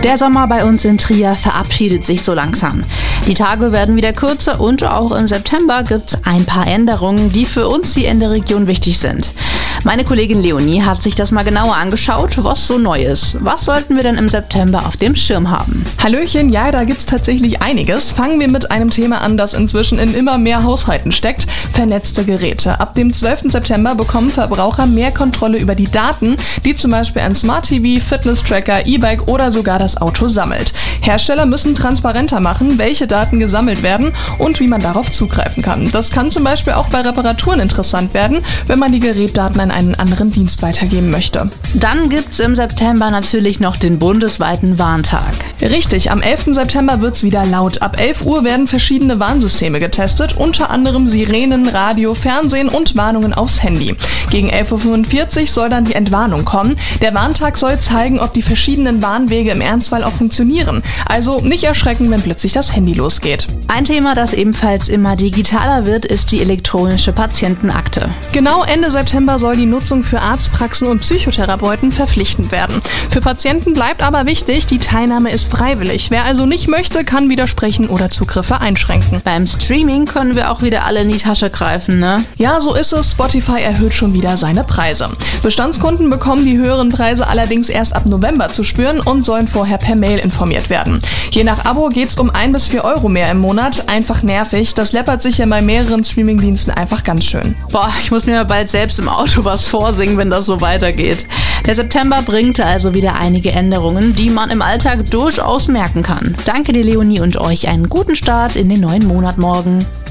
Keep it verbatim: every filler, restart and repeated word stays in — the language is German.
Der Sommer bei uns in Trier verabschiedet sich so langsam. Die Tage werden wieder kürzer und auch im September gibt es ein paar Änderungen, die für uns hier in der Region wichtig sind. Meine Kollegin Leonie hat sich das mal genauer angeschaut, was so neu ist. Was sollten wir denn im September auf dem Schirm haben? Hallöchen, ja, da gibt's tatsächlich einiges. Fangen wir mit einem Thema an, das inzwischen in immer mehr Haushalten steckt: vernetzte Geräte. Ab dem zwölften September bekommen Verbraucher mehr Kontrolle über die Daten, die zum Beispiel ein Smart T V, Fitness-Tracker, E-Bike oder sogar das Auto sammelt. Hersteller müssen transparenter machen, welche Daten gesammelt werden und wie man darauf zugreifen kann. Das kann zum Beispiel auch bei Reparaturen interessant werden, wenn man die Gerätdaten an einen anderen Dienst weitergeben möchte. Dann gibt's im September natürlich noch den bundesweiten Warntag. Richtig, am elften September wird's wieder laut. Ab elf Uhr werden verschiedene Warnsysteme getestet, unter anderem Sirenen, Radio, Fernsehen und Warnungen aufs Handy. Gegen elf Uhr fünfundvierzig soll dann die Entwarnung kommen. Der Warntag soll zeigen, ob die verschiedenen Warnwege im Ernstfall auch funktionieren. Also nicht erschrecken, wenn plötzlich das Handy losgeht. Ein Thema, das ebenfalls immer digitaler wird, ist die elektronische Patientenakte. Genau Ende September soll die Nutzung für Arztpraxen und Psychotherapeuten verpflichtend werden. Für Patienten bleibt aber wichtig, die Teilnahme ist freiwillig. Wer also nicht möchte, kann widersprechen oder Zugriffe einschränken. Beim Streaming können wir auch wieder alle in die Tasche greifen, ne? Ja, so ist es. Spotify erhöht schon wieder seine Preise. Bestandskunden bekommen die höheren Preise allerdings erst ab November zu spüren und sollen vorher per Mail informiert werden. Je nach Abo geht's um ein bis vier Euro mehr im Monat. Einfach nervig. Das läppert sich ja bei mehreren Streamingdiensten einfach ganz schön. Boah, ich muss mir bald selbst im Auto was vorsingen, wenn das so weitergeht. Der September bringt also wieder einige Änderungen, die man im Alltag durchaus merken kann. Danke dir, Leonie, und euch einen guten Start in den neuen Monat morgen.